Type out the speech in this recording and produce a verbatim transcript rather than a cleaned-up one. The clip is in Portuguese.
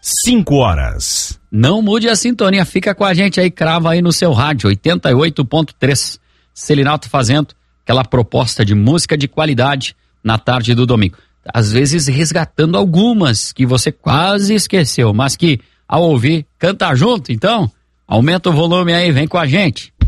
cinco horas. Não mude a sintonia, fica com a gente aí, crava aí no seu rádio, oitenta e oito ponto três. Celinato fazendo aquela proposta de música de qualidade na tarde do domingo. Às vezes resgatando algumas que você quase esqueceu, mas que ao ouvir, canta junto, então aumenta o volume aí, vem com a gente.